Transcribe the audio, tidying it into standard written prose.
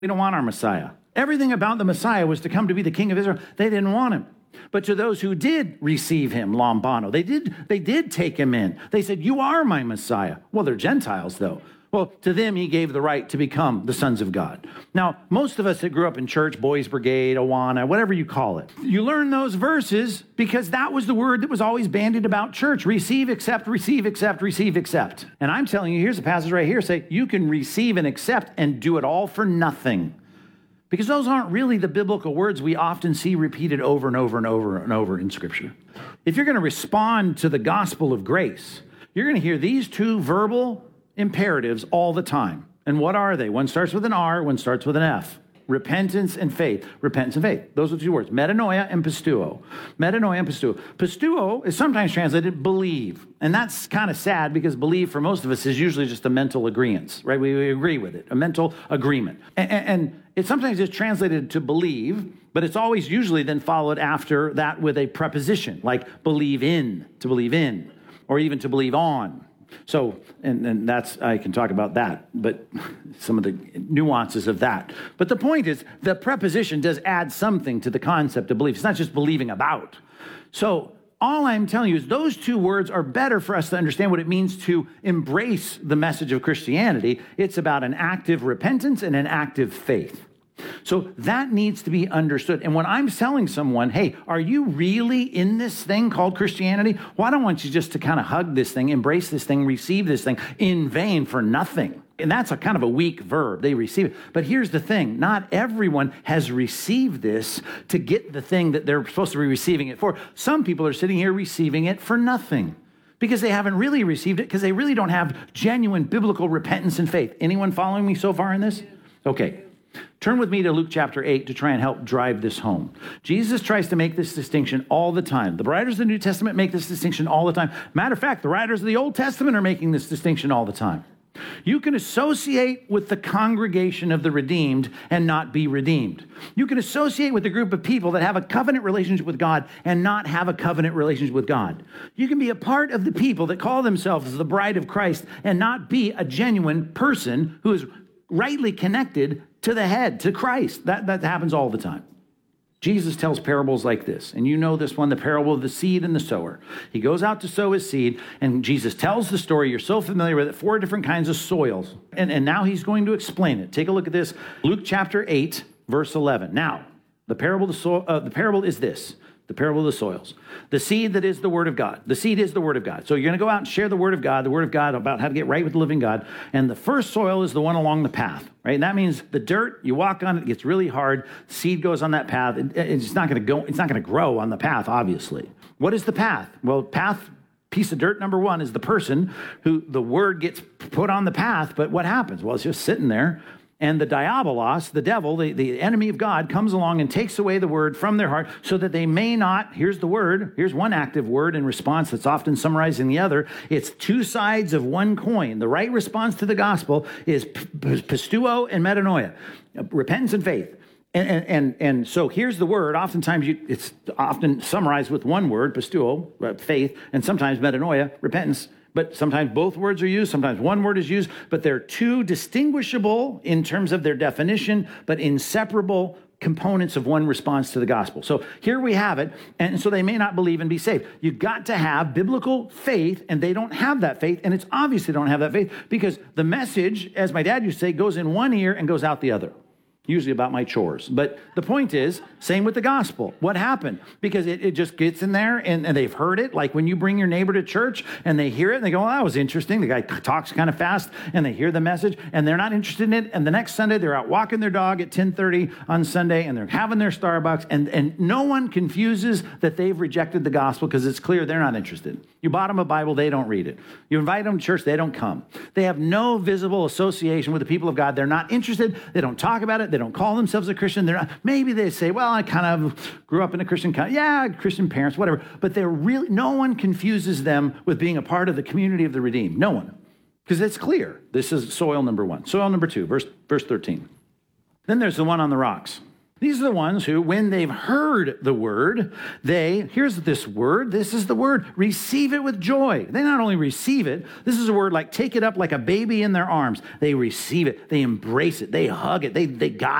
We don't want our Messiah. Everything about the Messiah was to come to be the king of Israel. They didn't want him. But to those who did receive him, lambano, they did take him in. They said, you are my Messiah. Well, they're Gentiles, though. Well, to them, he gave the right to become the sons of God. Now, most of us that grew up in church, Boys Brigade, Awana, whatever you call it, you learn those verses because that was the word that was always bandied about church. Receive, accept, receive, accept, receive, accept. And I'm telling you, here's a passage right here, say, you can receive and accept and do it all for nothing. Because those aren't really the biblical words we often see repeated over and over and over and over in Scripture. If you're going to respond to the gospel of grace, you're going to hear these two verbal imperatives all the time. And what are they? One starts with an R, one starts with an F. Repentance and faith. Repentance and faith. Those are the two words. Metanoia and pisteuo. Metanoia and pisteuo. Pisteuo is sometimes translated believe. And that's kind of sad because believe for most of us is usually just a mental agreement, right? We agree with it, a mental agreement. And it sometimes is translated to believe, but it's always usually then followed after that with a preposition, like believe in, or even to believe on. So, and that's, I can talk about that, but some of the nuances of that. But the point is, the preposition does add something to the concept of belief. It's not just believing about. So, all I'm telling you is those two words are better for us to understand what it means to embrace the message of Christianity. It's about an active repentance and an active faith. So that needs to be understood. And when I'm telling someone, hey, are you really in this thing called Christianity? Well, I don't want you just to kind of hug this thing, embrace this thing, receive this thing in vain for nothing. And that's a kind of a weak verb. They receive it. But here's the thing. Not everyone has received this to get the thing that they're supposed to be receiving it for. Some people are sitting here receiving it for nothing because they haven't really received it because they really don't have genuine biblical repentance and faith. Anyone following me so far in this? Okay. Turn with me to Luke chapter 8 to try and help drive this home. Jesus tries to make this distinction all the time. The writers of the New Testament make this distinction all the time. Matter of fact, the writers of the Old Testament are making this distinction all the time. You can associate with the congregation of the redeemed and not be redeemed. You can associate with a group of people that have a covenant relationship with God and not have a covenant relationship with God. You can be a part of the people that call themselves the bride of Christ and not be a genuine person who is rightly connected to the head, to Christ. That happens all the time. Jesus tells parables like this, and you know this one, the parable of the seed and the sower. He goes out to sow his seed, and Jesus tells the story. You're so familiar with it, 4 different kinds of soils. And now he's going to explain it. Take a look at this. Luke chapter 8, verse 11. Now, the parable is this. The parable of the soils. The seed that is the word of God. The seed is the word of God. So you're going to go out and share the word of God about how to get right with the living God. And the first soil is the one along the path, right? And that means the dirt, you walk on it, it gets really hard. Seed goes on that path. It's not going to grow on the path, obviously. What is the path? Well, piece of dirt number 1 is the person who the word gets put on the path. But what happens? Well, it's just sitting there. And the diabolos, the devil, the enemy of God, comes along and takes away the word from their heart so that they may not, here's the word, here's one active word in response that's often summarizing the other. It's 2 sides of one coin. The right response to the gospel is pisteuo and metanoia, repentance and faith. And so here's the word. Oftentimes it's often summarized with one word, pisteuo, faith, and sometimes metanoia, repentance. But sometimes both words are used, sometimes one word is used, but they're 2 distinguishable in terms of their definition, but inseparable components of one response to the gospel. So here we have it, and so they may not believe and be saved. You've got to have biblical faith, and they don't have that faith, and it's obvious they don't have that faith because the message, as my dad used to say, goes in one ear and goes out the other. Usually about my chores. But the point is, same with the gospel. What happened? Because it just gets in there and they've heard it. Like when you bring your neighbor to church and they hear it and they go, oh, that was interesting. The guy talks kind of fast and they hear the message and they're not interested in it. And the next Sunday they're out walking their dog at 10:30 on Sunday and they're having their Starbucks and no one confuses that they've rejected the gospel because it's clear they're not interested. You bought them a Bible, they don't read it. You invite them to church, they don't come. They have no visible association with the people of God. They're not interested. They don't talk about it. They don't call themselves a Christian. They're not. Maybe they say, well, I kind of grew up in a Christian Christian parents, whatever. But they're really, no one confuses them with being a part of the community of the redeemed. No one. Because it's clear. This is soil number 1. Soil number 2, verse 13. Then there's the one on the rocks. These are the ones who, when they've heard the word, here's this word, this is the word, receive it with joy. They not only receive it, this is a word like take it up like a baby in their arms. They receive it, they embrace it, they hug it, they got